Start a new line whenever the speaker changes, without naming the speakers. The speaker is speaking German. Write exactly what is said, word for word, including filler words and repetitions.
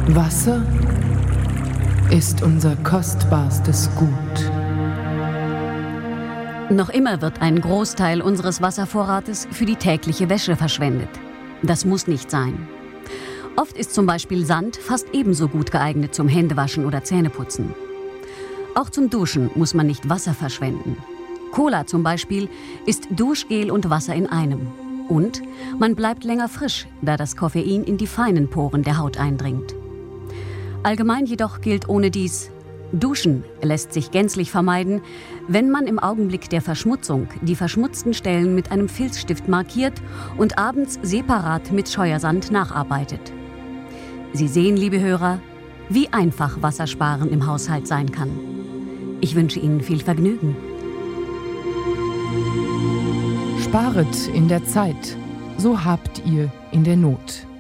Wasser ist unser kostbarstes Gut.
Noch immer wird ein Großteil unseres Wasservorrates für die tägliche Wäsche verschwendet. Das muss nicht sein. Oft ist zum Beispiel Sand fast ebenso gut geeignet zum Händewaschen oder Zähneputzen. Auch zum Duschen muss man nicht Wasser verschwenden. Cola zum Beispiel ist Duschgel und Wasser in einem. Und man bleibt länger frisch, da das Koffein in die feinen Poren der Haut eindringt. Allgemein jedoch gilt ohnedies: Duschen lässt sich gänzlich vermeiden, wenn man im Augenblick der Verschmutzung die verschmutzten Stellen mit einem Filzstift markiert und abends separat mit Scheuersand nacharbeitet. Sie sehen, liebe Hörer, wie einfach Wassersparen im Haushalt sein kann. Ich wünsche Ihnen viel Vergnügen.
Sparet in der Zeit, so habt ihr in der Not.